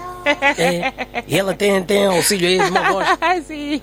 E ela tem auxílio aí de uma voz. Sim.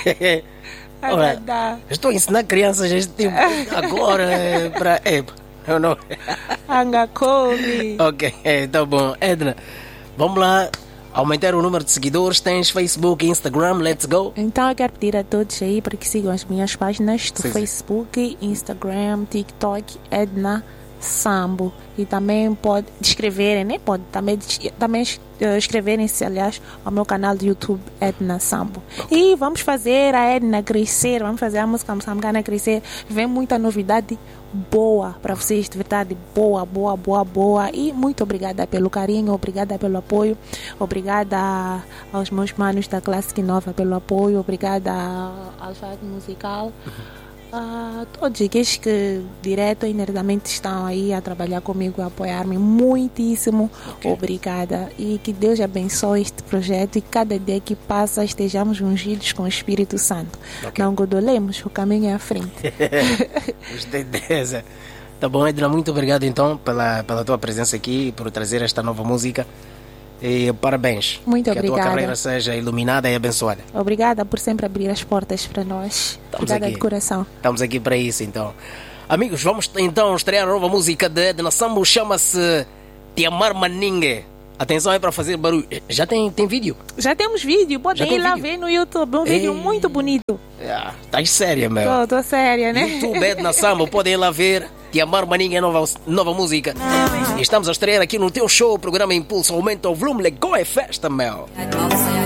Ora, estou a ensinar crianças este tipo agora para... eu não... Angacome. Ok, tá bom. Edna, vamos lá aumentar o número de seguidores. Tens Facebook, Instagram, let's go. Então eu quero pedir a todos aí para que sigam as minhas páginas do Sim. Facebook, Instagram, TikTok, Edna Sambo. E também pode escreverem, né? Pode também inscreverem-se, aliás, ao meu canal do YouTube, Edna Sambo. Okay. E vamos fazer a Edna crescer, vamos fazer a música moçambicana crescer. Vem muita novidade boa para vocês, de verdade, boa. E muito obrigada pelo carinho, obrigada pelo apoio, obrigada aos meus manos da Classic Nova pelo apoio, obrigada ao Alfato Musical. Todos aqueles que direto e indiretamente estão aí a trabalhar comigo, a apoiar-me, muitíssimo obrigada, e que Deus abençoe este projeto e cada dia que passa estejamos ungidos com o Espírito Santo. Não godolemos, o caminho é à frente. Gostei dessa. Tá bom, Edna, muito obrigado então pela tua presença aqui, por trazer esta nova música. E parabéns. Muito obrigada. Que a tua carreira seja iluminada e abençoada. Obrigada por sempre abrir as portas para nós. Obrigada de coração. Estamos aqui para isso, então. Amigos, vamos então estrear a nova música de Edna Sambo. Chama-se Te Amar Maningue. Atenção aí para fazer barulho. Já tem vídeo? Já temos vídeo. Podem ir lá ver no YouTube. Um vídeo muito bonito. Estás séria, meu? Tô séria, né? YouTube Edna Sambo. Podem ir lá ver. Te Amar Maningue é nova música. E estamos a estrear aqui no teu show, o programa Impulso. Aumenta o volume, legou é festa, meu.